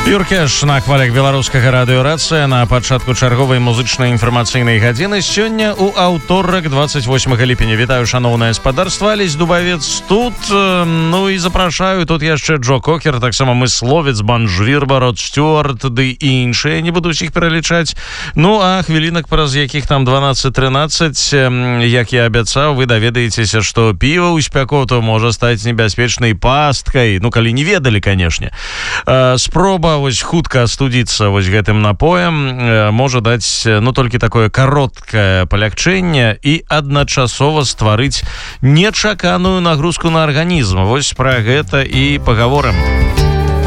Юркеш на хвалях беларускага радыёрацыя на пачатку чарговай музычнай інфармацыйнай гадзіны. Сёння у аўторак 28 ліпеня. Вітаю, шаноўнае спадарства. Алесь Дубавец тут. Ну і запрашаю тут яшчэ Джо Кокер, таксама мысловец, банжвірба, Род Стюарт ды і іншыя, не буду ўсіх пералічаць. Ну а хвілінак, праз якіх там 12-13, як я абяцаў, вы даведаецеся, што піва ў спякоту можа стаць небяспечнай пасткай. Ну, калі не ведалі, канешне. Спроба вось хутка астудзіцца вось гэтым напоем можа даць, ну, толькі такое кароткае палягчэнне і адначасова стварыць нечаканую нагрузку на арганізм. Вось пра гэта і пагаворым.